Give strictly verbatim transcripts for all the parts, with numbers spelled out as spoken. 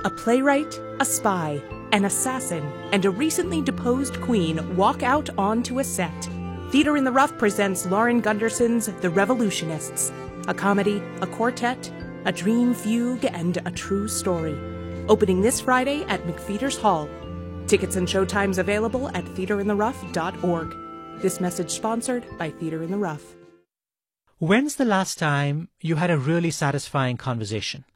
A playwright, a spy, an assassin, and a recently deposed queen walk out onto a set. Theater in the Rough presents Lauren Gunderson's The Revolutionists, a comedy, a quartet, a dream fugue, and a true story. Opening this Friday at McPheeters Hall. Tickets and showtimes available at theater in the rough dot org. This message sponsored by Theater in the Rough. When's the last time you had a really satisfying conversation?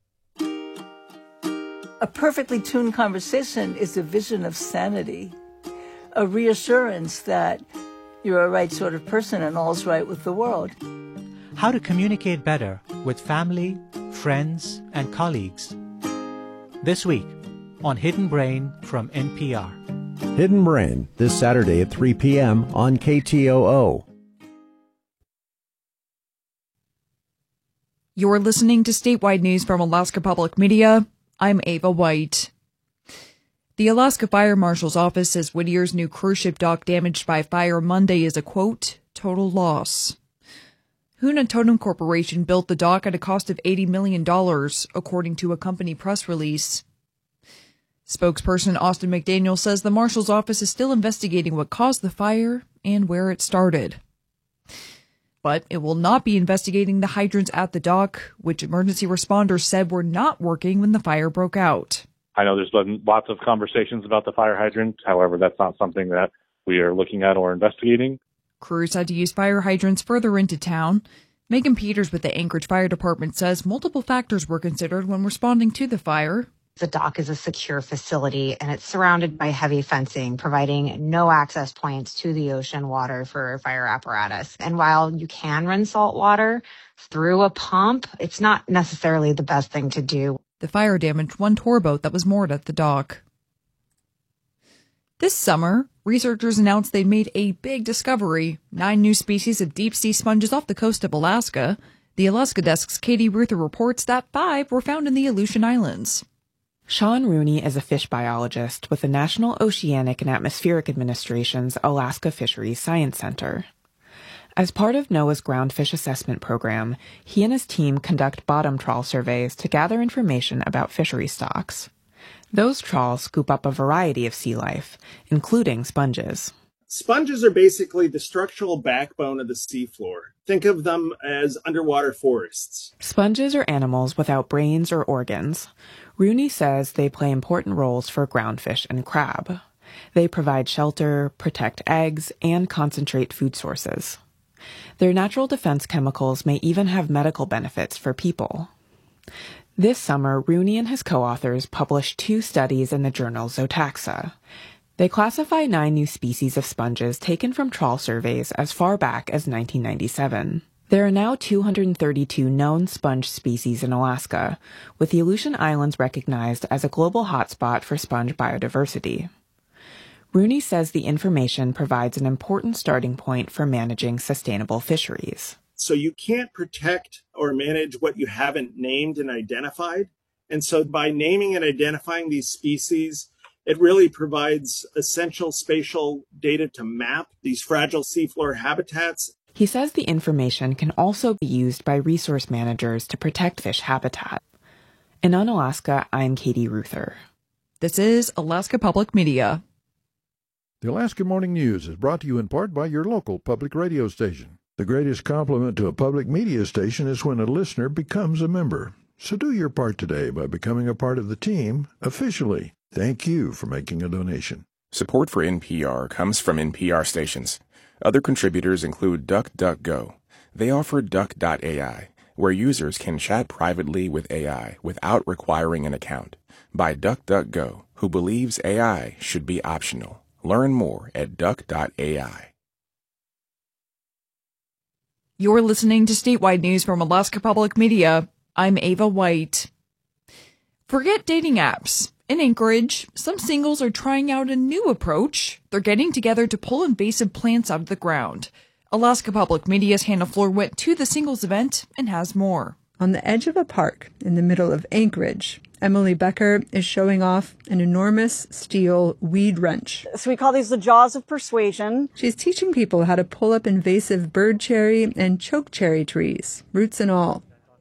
A perfectly tuned conversation is a vision of sanity, a reassurance that you're a right sort of person and all's right with the world. How to communicate better with family, friends, and colleagues. This week on Hidden Brain from N P R. Hidden Brain, this Saturday at three p.m. on K T O O. You're listening to statewide news from Alaska Public Media. I'm Ava White. The Alaska Fire Marshal's office says Whittier's new cruise ship dock damaged by fire Monday is a, quote, total loss. Huna Totem Corporation built the dock at a cost of eighty million dollars, according to a company press release. Spokesperson Austin McDaniel says the Marshal's office is still investigating what caused the fire and where it started. But it will not be investigating the hydrants at the dock, which emergency responders said were not working when the fire broke out. I know there's been lots of conversations about the fire hydrant. However, that's not something that we are looking at or investigating. Crews had to use fire hydrants further into town. Megan Peters with the Anchorage Fire Department says multiple factors were considered when responding to the fire. The dock is a secure facility, and it's surrounded by heavy fencing, providing no access points to the ocean water for fire apparatus. And while you can run salt water through a pump, it's not necessarily the best thing to do. The fire damaged one tour boat that was moored at the dock. This summer, researchers announced they'd made a big discovery, nine new species of deep-sea sponges off the coast of Alaska. The Alaska Desk's Katie Ruther reports that five were found in the Aleutian Islands. Sean Rooney is a fish biologist with the National Oceanic and Atmospheric Administration's Alaska Fisheries Science Center. As part of NOAA's Groundfish Assessment Program, he and his team conduct bottom trawl surveys to gather information about fishery stocks. Those trawls scoop up a variety of sea life, including sponges. Sponges are basically the structural backbone of the seafloor. Think of them as underwater forests. Sponges are animals without brains or organs. Rooney says they play important roles for groundfish and crab. They provide shelter, protect eggs, and concentrate food sources. Their natural defense chemicals may even have medical benefits for people. This summer, Rooney and his co-authors published two studies in the journal Zootaxa. They classify nine new species of sponges taken from trawl surveys as far back as nineteen ninety-seven. There are now two hundred thirty-two known sponge species in Alaska, with the Aleutian Islands recognized as a global hotspot for sponge biodiversity. Rooney says the information provides an important starting point for managing sustainable fisheries. So you can't protect or manage what you haven't named and identified. And so by naming and identifying these species, it really provides essential spatial data to map these fragile seafloor habitats. He says the information can also be used by resource managers to protect fish habitat. In Unalaska, I'm Katie Ruther. This is Alaska Public Media. The Alaska Morning News is brought to you in part by your local public radio station. The greatest compliment to a public media station is when a listener becomes a member. So do your part today by becoming a part of the team officially. Thank you for making a donation. Support for N P R comes from N P R stations. Other contributors include DuckDuckGo. They offer Duck dot A I, where users can chat privately with A I without requiring an account. By DuckDuckGo, who believes A I should be optional. Learn more at Duck dot A I. You're listening to statewide news from Alaska Public Media. I'm Ava White. Forget dating apps. In Anchorage, some singles are trying out a new approach. They're getting together to pull invasive plants out of the ground. Alaska Public Media's Hannah Floor went to the singles event and has more. On the edge of a park in the middle of Anchorage, Emily Becker is showing off an enormous steel weed wrench. So we call these the jaws of persuasion. She's teaching people how to pull up invasive bird cherry and choke cherry trees, roots and all.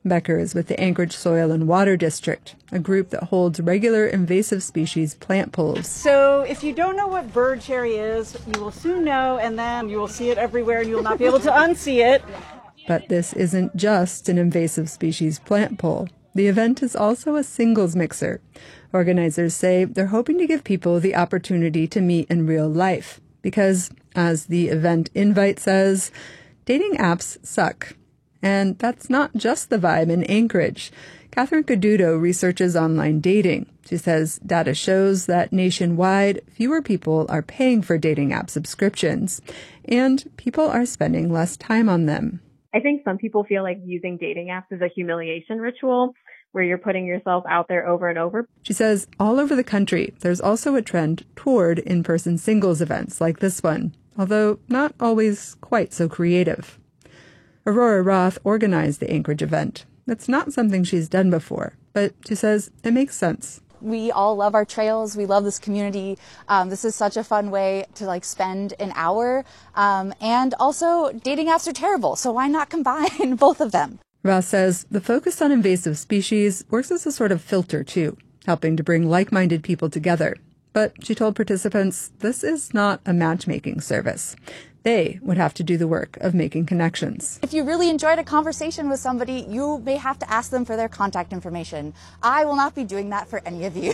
Becker is with the Anchorage Soil and Water District, a group that holds regular invasive species plant pulls. So if you don't know what bird cherry is, you will soon know, and then you will see it everywhere and you will not be able to unsee it. But this isn't just an invasive species plant pull. The event is also a singles mixer. Organizers say they're hoping to give people the opportunity to meet in real life because, as the event invite says, dating apps suck. And that's not just the vibe in Anchorage. Catherine Caduto researches online dating. She says data shows that nationwide, fewer people are paying for dating app subscriptions, and people are spending less time on them. I think some people feel like using dating apps is a humiliation ritual where you're putting yourself out there over and over. She says all over the country, there's also a trend toward in-person singles events like this one, although not always quite so creative. Aurora Roth organized the Anchorage event. It's not something she's done before, but she says it makes sense. We all love our trails. We love this community. Um, this is such a fun way to like spend an hour. Um, and also, dating apps are terrible, so why not combine both of them? Ross says the focus on invasive species works as a sort of filter, too, helping to bring like-minded people together. But she told participants this is not a matchmaking service. They would have to do the work of making connections. If you really enjoyed a conversation with somebody, you may have to ask them for their contact information. I will not be doing that for any of you.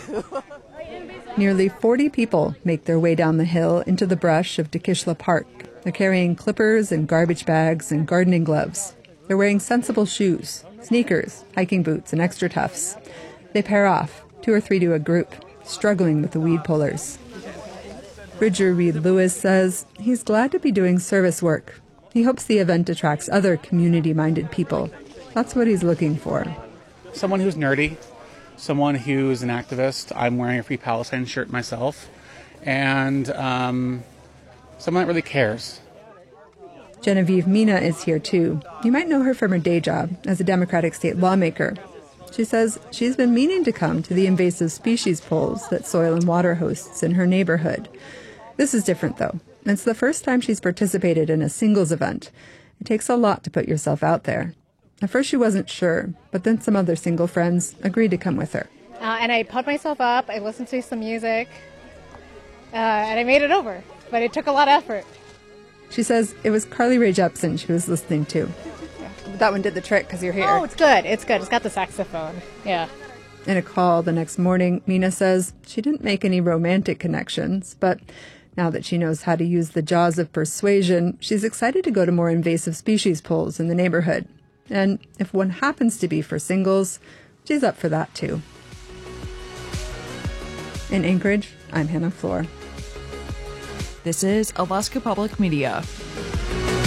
Nearly forty people make their way down the hill into the brush of Dikishla Park. They're carrying clippers and garbage bags and gardening gloves. They're wearing sensible shoes, sneakers, hiking boots, and extra toughs. They pair off, two or three to a group, struggling with the weed pullers. Bridger Reed Lewis says he's glad to be doing service work. He hopes the event attracts other community-minded people. That's what he's looking for. Someone who's nerdy, someone who's an activist. I'm wearing a Free Palestine shirt myself. And um, someone that really cares. Genevieve Mina is here too. You might know her from her day job as a Democratic state lawmaker. She says she's been meaning to come to the invasive species polls that Soil and Water hosts in her neighborhood. This is different, though. It's the first time she's participated in a singles event. It takes a lot to put yourself out there. At first she wasn't sure, but then some other single friends agreed to come with her. Uh, and I put myself up, I listened to some music, uh, and I made it over. But it took a lot of effort. She says it was Carly Rae Jepsen she was listening to. Yeah. That one did the trick because you're here. Oh, it's good. It's good. It's got the saxophone. Yeah. In a call the next morning, Mina says she didn't make any romantic connections, but now that she knows how to use the jaws of persuasion, she's excited to go to more invasive species polls in the neighborhood. And if one happens to be for singles, she's up for that too. In Anchorage, I'm Hannah Floor. This is Alaska Public Media.